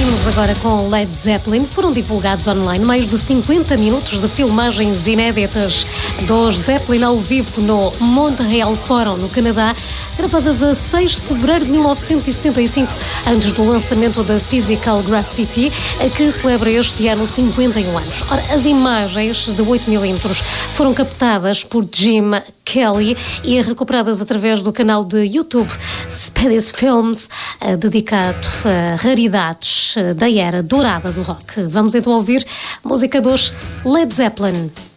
Seguimos agora com Led Zeppelin. Foram divulgados online mais de 50 minutos de filmagens inéditas dos Zeppelin ao vivo no Montreal Forum, no Canadá, gravadas a 6 de fevereiro de 1975, antes do lançamento da Physical Graffiti, que celebra este ano 51 anos. Ora, as imagens de 8mm foram captadas por Jim Kelly e recuperadas através do canal de YouTube Spedis Films, dedicado a raridades da era dourada do rock. Vamos então ouvir música dos Led Zeppelin.